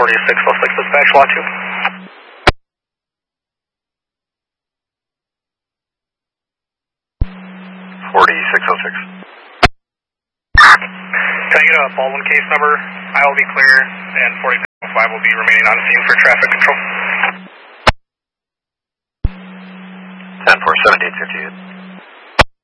4606 dispatch, lot 2. 4606. Can I get a Baldwin case number? I will be clear, and 4605 will be remaining on scene for traffic control. 10-4, 7858.